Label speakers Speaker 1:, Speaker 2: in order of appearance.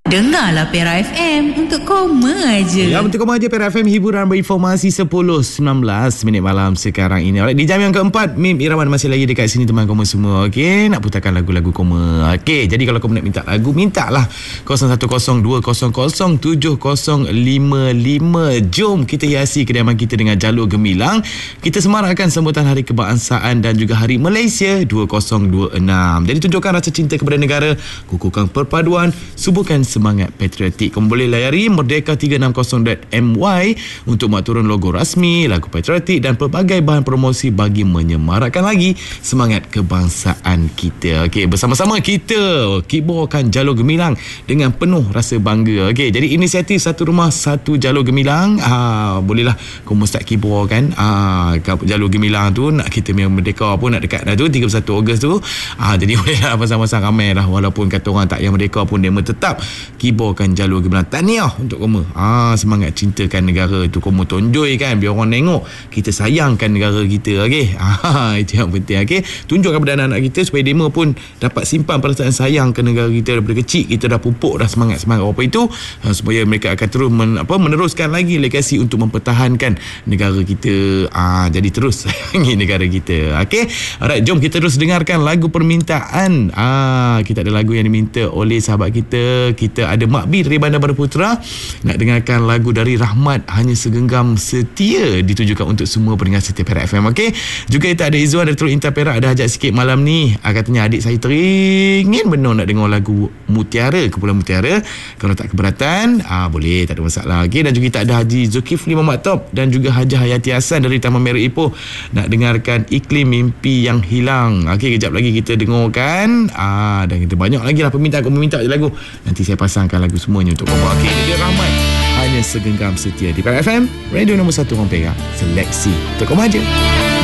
Speaker 1: Dengarlah Pera FM untuk koma aja.
Speaker 2: Ya, untuk koma aja Pera FM, hiburan berinformasi 10-19 minit malam sekarang ini. Alright, di jam yang keempat, Mim Irawan masih lagi dekat sini teman koma semua. Okey, nak putarkan lagu-lagu koma. Okey, jadi kalau kau nak minta lagu, mintalah 0102007055. Jom kita hiasi kediaman kita dengan jalur gemilang. Kita semarakkan sambutan Hari Kebangsaan dan juga Hari Malaysia 2026. Jadi tunjukkan rasa cinta kepada negara, kukuhkan perpaduan, suburkan semangat patriotik. Kamu boleh layari merdeka360.my untuk mak turun logo rasmi, lagu patriotik dan pelbagai bahan promosi bagi menyemarakkan lagi semangat kebangsaan kita. Okey, bersama-sama kita kibarkan jalur gemilang dengan penuh rasa bangga. Okey, jadi inisiatif satu rumah satu jalur gemilang, bolehlah kamu start kibarkan jalur gemilang tu. Nak kita memang merdeka pun nak dekat dah tu 31 Ogos tu. Jadi bolehlah bersama-sama ramai lah, walaupun kata orang tak yang merdeka pun dia tetap kibarkan jalur gemilang. Tahniah untuk kamu. Semangat cintakan negara itu kamu tonjoi kan, biar orang tengok kita sayangkan negara kita. Okey, itu yang penting. Okey, tunjukkan kepada anak-anak kita supaya dia pun dapat simpan perasaan sayang ke negara kita daripada kecil. Kita dah pupuk dah semangat-semangat apa itu, supaya mereka akan terus meneruskan lagi legasi untuk mempertahankan negara kita. Jadi terus sayangi negara kita. Okey, alright, jom kita terus dengarkan lagu permintaan. Kita ada lagu yang diminta oleh sahabat kita. Kita ada Mak B dari Bandar Baru Putra nak dengarkan lagu dari Rahmat, Hanya Segenggam Setia, ditujukan untuk semua pendengar setia Perak FM. Okey, juga kita ada Izzuan dari Teluk Intan Perak, ada hajat sikit malam ni. Katanya adik saya teringin benar nak dengar lagu Mutiara, Kepulauan Mutiara. Kalau tak keberatan, boleh, tak ada masalah. Okey, dan juga kita ada Haji Zulkifli Muhammad Top dan juga Hajah Hayati Hassan dari Taman Merah Ipoh nak dengarkan Iklim Mimpi Yang Hilang. Okey, kejap lagi kita dengarkan. Dan kita banyak lagi lah permintaan. Kau meminta je lagu, nanti saya pasangkan lagu semuanya untuk kau. Okey, dia Rahmat, Hanya Segenggam Setia di Perak FM, radio nombor 1 orang Perak. Seleksi untuk kau aja.